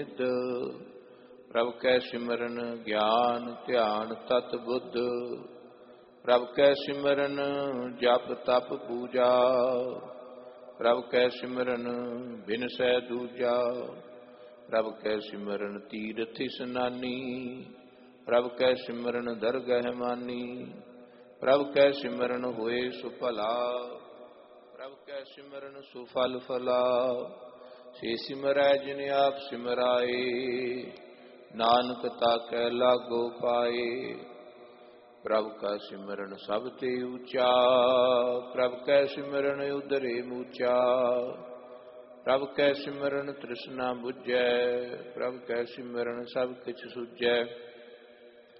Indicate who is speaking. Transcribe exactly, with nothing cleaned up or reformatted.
Speaker 1: निध। प्रभ कै सिमरन ज्ञान ध्यान तत बुद्ध। प्रभ कै सिमरन जप तप पूजा। प्रभ कै सिमरन बिनसै दूजा। प्रभ कै सिमरन तीरथ स्नानी। प्रभ कै सिमरन दरगह मानी। प्रभ कै सिमरन होए सुफला। प्रभ कै सिमरन सुफल फला। से सिमरै जिन आप सिमराए। नानक ताकै लागो पाए। प्रभ का सिमरन सब ते ऊंचा। प्रभ कै सिमरन उदरे मूचा। प्रभ कै सिमरन तृष्णा बुझै। प्रभ कै सिमरन सब किछ सुझै।